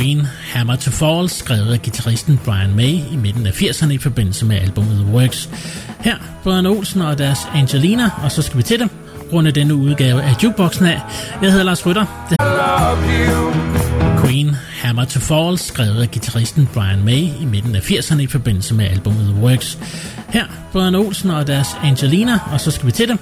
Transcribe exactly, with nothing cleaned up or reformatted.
Queen, Hammer to Fall, skrevet af guitaristen Brian May i midten af firserne i forbindelse med albumet The Works. Her Brødrene Olsen og deres Angelina, og så skal vi til det. Runde denne udgave af Jukeboxen af. Jeg hedder Lars Rytter. Queen, Hammer to Fall, skrevet af guitaristen Brian May i midten af firserne i forbindelse med albumet The Works. Her Brødrene Olsen og deres Angelina, og så skal vi til det.